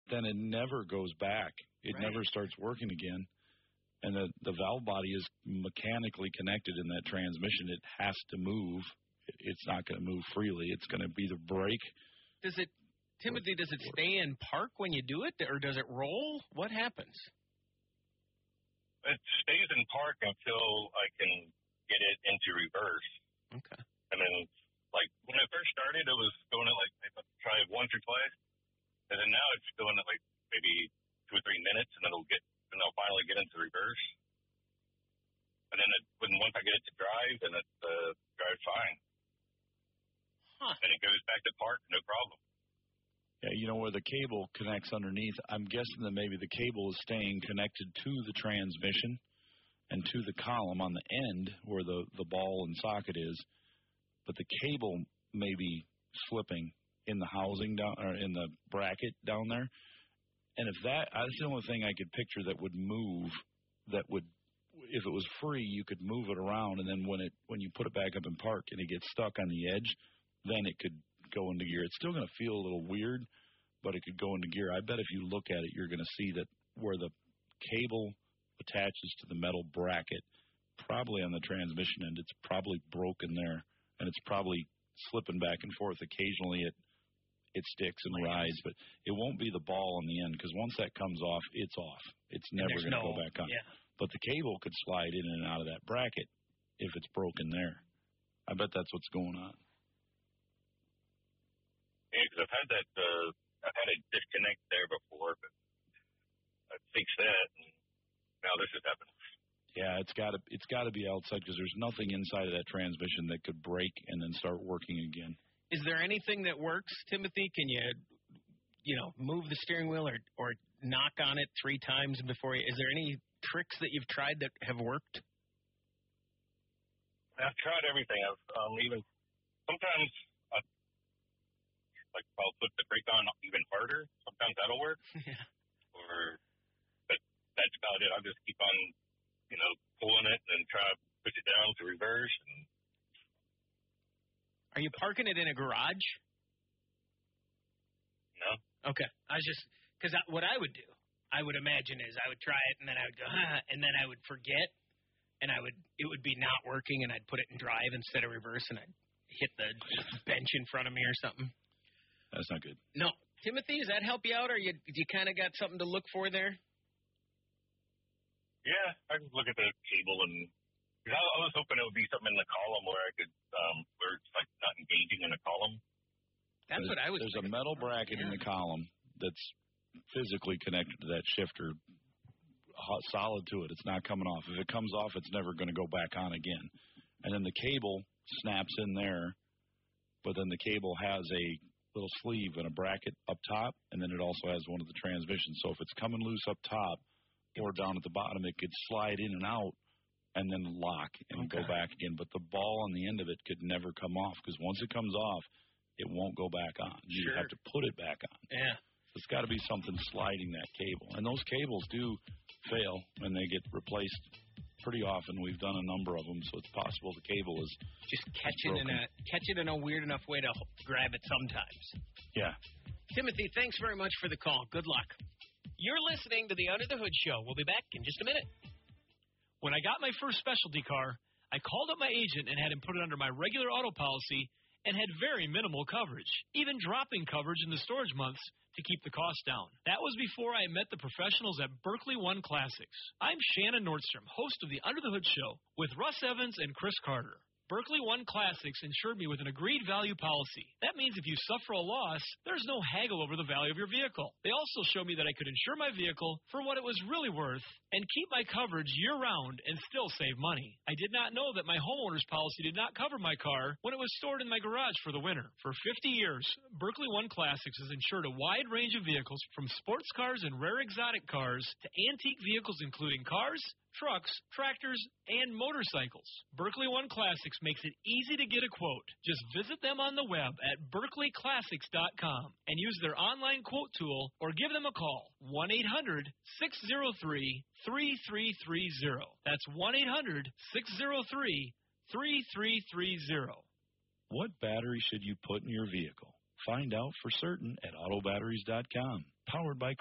then it never goes back. It never starts working again. And the valve body is mechanically connected in that transmission. It has to move. It's not going to move freely. It's going to be the brake. Timothy, does it stay in park when you do it, or does it roll? What happens? It stays in park until I can get it into reverse. Okay. And then, like, when I first started, it was going at, like, I tried once or twice. And then now it's going at, like, maybe 2 or 3 minutes, and then it'll finally get into reverse. And then once I get it to drive, then it drives fine. Huh. And it goes back to park, no problem. Yeah, you know where the cable connects underneath. I'm guessing that maybe the cable is staying connected to the transmission and to the column on the end where the ball and socket is, but the cable may be slipping in the housing down or in the bracket down there. And that's the only thing I could picture that would move. That would, if it was free, you could move it around, and then when you put it back up in park and it gets stuck on the edge, then it could go into gear. It's still going to feel a little weird, but it could go into gear. I bet if you look at it, you're going to see that where the cable attaches to the metal bracket, probably on the transmission end, it's probably broken there, and it's probably slipping back and forth. Occasionally it sticks and rides, but it won't be the ball on the end, because once that comes off, it's off. It's never going to go back on. Yeah. But the cable could slide in and out of that bracket if it's broken there. I bet that's what's going on. Yeah, because I've had a disconnect there before, but I fixed that, and now this is happening. Yeah, it's got to be outside, because there's nothing inside of that transmission that could break and then start working again. Is there anything that works, Timothy? Can you move the steering wheel or knock on it 3 times before you? Is there any tricks that you've tried that have worked? I've tried everything. I've even sometimes. Like, I'll put the brake on even harder. Sometimes that'll work. Yeah. But that's about it. I'll just keep on, pulling it and try to push it down to reverse. And are you parking it in a garage? No. Okay. Because what I would do, I would imagine is I would try it, and then I would go, and then I would forget, and it would be not working, and I'd put it in drive instead of reverse, and I'd hit the bench in front of me or something. That's not good. No. Timothy, does that help you out, or you kind of got something to look for there? Yeah, I can look at the cable, and cause I was hoping it would be something in the column where I could, where it's like not engaging in the column. That's what I was There's a metal bracket in the column that's physically connected to that shifter, solid to it. It's not coming off. If it comes off, it's never going to go back on again. And then the cable snaps in there, but then the cable has a little sleeve and a bracket up top, and then it also has one of the transmissions. So if it's coming loose up top or down at the bottom, it could slide in and out and then lock and go back again. But the ball on the end of it could never come off, because once it comes off, it won't go back on. You have to put it back on. Yeah. There's got to be something sliding that cable. And those cables do fail, and they get replaced pretty often. We've done a number of them, so it's possible the cable is just catch it in a weird enough way to grab it sometimes. Yeah. Timothy, thanks very much for the call. Good luck. You're listening to the Under the Hood Show. We'll be back in just a minute. When I got my first specialty car, I called up my agent and had him put it under my regular auto policy and had very minimal coverage, even dropping coverage in the storage months to keep the cost down. That was before I met the professionals at Berkley One Classics. I'm Shannon Nordstrom, host of the Under the Hood Show with Russ Evans and Chris Carter. Berkley One Classics insured me with an agreed value policy. That means if you suffer a loss, there's no haggle over the value of your vehicle. They also showed me that I could insure my vehicle for what it was really worth and keep my coverage year-round and still save money. I did not know that my homeowner's policy did not cover my car when it was stored in my garage for the winter. For 50 years, Berkley One Classics has insured a wide range of vehicles from sports cars and rare exotic cars to antique vehicles including cars, trucks, tractors, and motorcycles. Berkley One Classics makes it easy to get a quote. Just visit them on the web at berkleyclassics.com and use their online quote tool or give them a call. 1-800-603-3330. That's 1-800-603-3330. What battery should you put in your vehicle? Find out for certain at autobatteries.com. Powered by